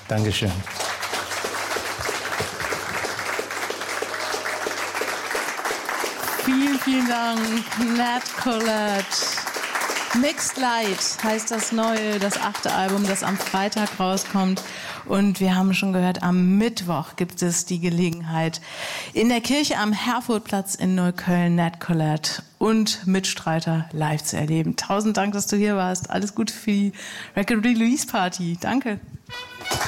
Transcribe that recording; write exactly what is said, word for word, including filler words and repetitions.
Dankeschön. Vielen, vielen Dank, Nat Collette. Mixed Light heißt das neue, das achte Album, das am Freitag rauskommt. Und wir haben schon gehört, am Mittwoch gibt es die Gelegenheit, in der Kirche am Herfordplatz in Neukölln Nat Collette und Mitstreiter live zu erleben. Tausend Dank, dass du hier warst. Alles Gute für die Record Release Party. Danke.